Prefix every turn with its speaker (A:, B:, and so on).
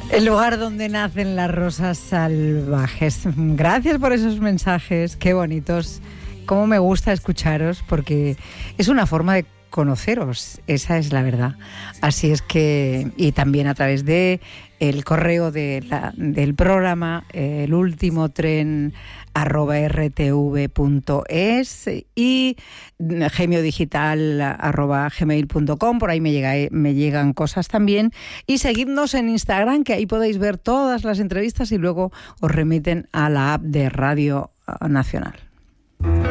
A: El lugar donde nacen las rosas salvajes. Gracias por esos mensajes, qué bonitos. Cómo me gusta escucharos, porque es una forma de conoceros, esa es la verdad. Así es que, y también a través de el correo del programa, elultimotren@rtv.es y gemiodigital@gmail.com. Por ahí me llegan cosas también. Y seguidnos en Instagram, que ahí podéis ver todas las entrevistas y luego os remiten a la app de Radio Nacional.